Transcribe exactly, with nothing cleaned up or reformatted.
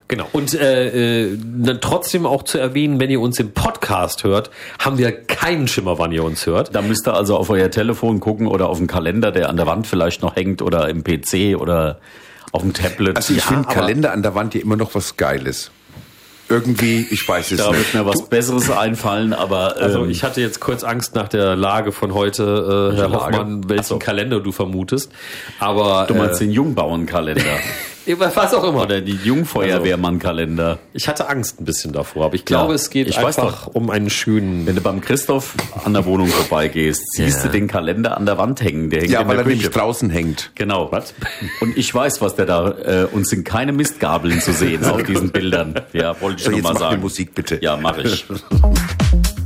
Genau. Und äh, äh, trotzdem auch zu erwähnen, wenn ihr uns im Podcast hört, haben wir keinen Schimmer, wann ihr uns hört. Da müsst ihr also auf euer Telefon gucken oder auf den Kalender, der an der Wand vielleicht noch hängt oder im P C oder auf dem Tablet. Also ich Ja, finde aber- Kalender an der Wand ja immer noch was Geiles. Irgendwie, ich weiß es Da nicht. wird mir was Besseres einfallen, aber ähm, Also ich hatte jetzt kurz Angst nach der Lage von heute, äh, Herr Lage? Hoffmann, welchen Ach so. Kalender du vermutest. Aber du meinst äh, den Jungbauernkalender was auch immer. oder die Jungfeuerwehrmann-Kalender. Ich hatte Angst ein bisschen davor, aber ich glaube, Ja, es geht ich weiß einfach um einen schönen... Wenn du beim Christoph an der Wohnung vorbeigehst, siehst Ja. du den Kalender an der Wand hängen. Der hängt Ja, in weil der er nämlich Küche. draußen hängt. Genau. Was? Und ich weiß, was der da, äh, uns sind keine Mistgabeln zu sehen auf diesen Bildern. Ja, wollte ich So, noch jetzt mal mach sagen. die Musik bitte. Ja, mache ich.